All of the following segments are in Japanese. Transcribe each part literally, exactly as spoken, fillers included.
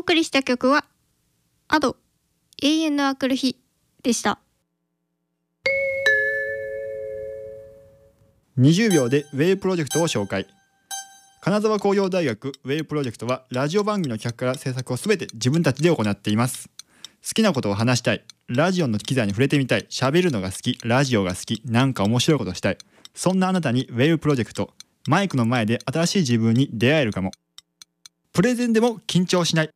送りした曲はアド永遠のあくる日でした。 にじゅうびょうでウェイプロジェクトを紹介。金沢工業大学ウェイプロジェクトはラジオ番組の企画から制作をすべて自分たちで行っています。好きなことを話したい、ラジオの機材に触れてみたい、喋るのが好き、ラジオが好き、なんか面白いことしたい、そんなあなたにウェイプロジェクト、マイクの前で新しい自分に出会えるかも。プレゼンでも緊張しない。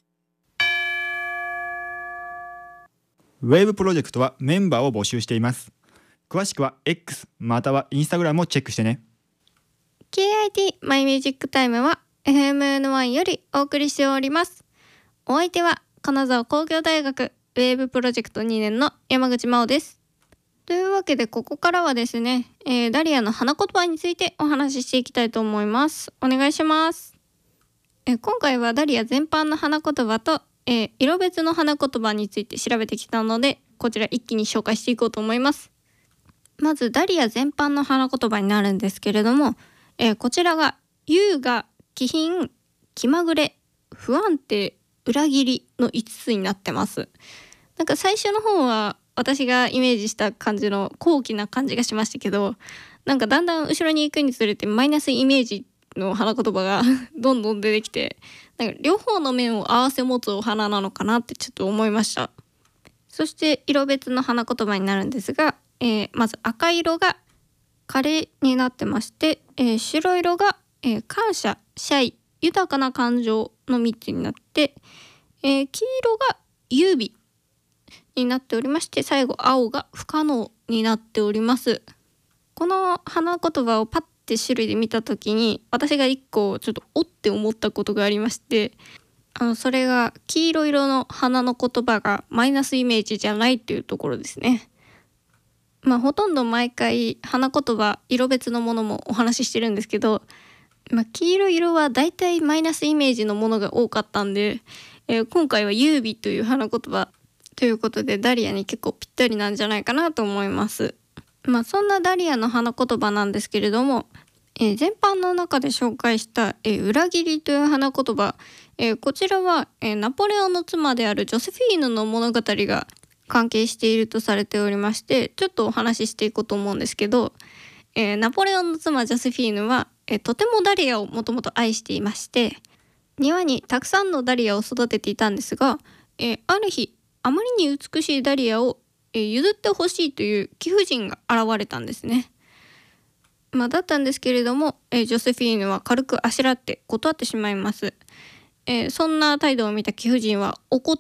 ウェブプロジェクトはメンバーを募集しています。詳しくは X または Instagram をチェックしてね。 ケーアイティー マイミュージックタイムは エフエムエヌワン よりお送りしております。お相手は金沢工業大学ウェーブプロジェクトにねんの山口真央です。というわけでここからはですね、えー、ダリアの花言葉についてお話ししていきたいと思います。お願いします。えー、今回はダリア全般の花言葉と、えー、色別の花言葉について調べてきたので、こちら一気に紹介していこうと思います。まずダリア全般の花言葉になるんですけれども、えー、こちらが優雅、気品、気まぐれ、不安定、裏切りのいつつになってます。なんか最初の方は私がイメージした感じの高貴な感じがしましたけど、なんかだんだん後ろに行くにつれてマイナスイメージの花言葉がどんどん出てきて、なんか両方の面を合わせ持つお花なのかなってちょっと思いました。そして色別の花言葉になるんですが、えー、まず赤色がカレーになってまして、えー、白色が、えー、感謝、謝意、豊かな感情のみっつになって、えー、黄色が優美になっておりまして、最後青が不可能になっております。この花言葉をパッて種類で見た時に、私が一個ちょっとおって思ったことがありまして、あのそれが黄色色の花の言葉がマイナスイメージじゃないというところですね。まあほとんど毎回花言葉色別のものもお話ししてるんですけど、まあ、黄色色はだいたいマイナスイメージのものが多かったんで、えー、今回は優美という花言葉ということでダリアに結構ぴったりなんじゃないかなと思います。まあそんなダリアの花言葉なんですけれども、えー、全般の中で紹介した、えー、裏切りという花言葉、えー、こちらは、えー、ナポレオンの妻であるジョセフィーヌの物語が関係しているとされておりまして、ちょっとお話ししていこうと思うんですけど、えー、ナポレオンの妻ジョセフィーヌは、えー、とてもダリアをもともと愛していまして、庭にたくさんのダリアを育てていたんですが、えー、ある日あまりに美しいダリアを、えー、譲ってほしいという貴婦人が現れたんですね。まあ、だったんですけれども、えー、ジョセフィーヌは軽くあしらって断ってしまいます。えー、そんな態度を見た貴婦人は怒って、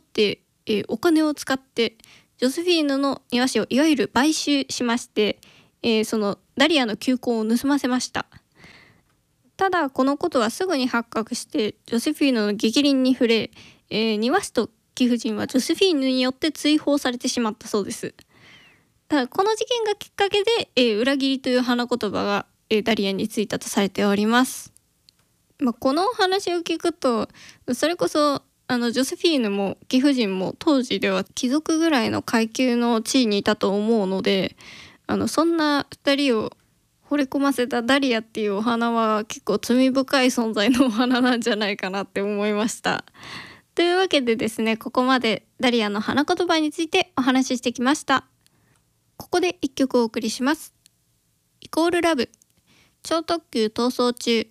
えー、お金を使ってジョセフィーヌの庭師をいわゆる買収しまして、えー、そのダリアの球根を盗ませました。ただこのことはすぐに発覚してジョセフィーヌの逆鱗に触れ、えー、庭師と貴婦人はジョセフィーヌによって追放されてしまったそうです。ただこの事件がきっかけで、えー、裏切りという花言葉が、えー、ダリアについたとされております。まあ、この話を聞くとそれこそあのジョセフィーヌも貴婦人も当時では貴族ぐらいの階級の地位にいたと思うので、あのそんなふたりを惚れ込ませたダリアっていうお花は結構罪深い存在のお花なんじゃないかなって思いました。というわけでですね、ここまでダリアの花言葉についてお話ししてきました。ここで一曲お送りします。イコールラブ、超特急逃走中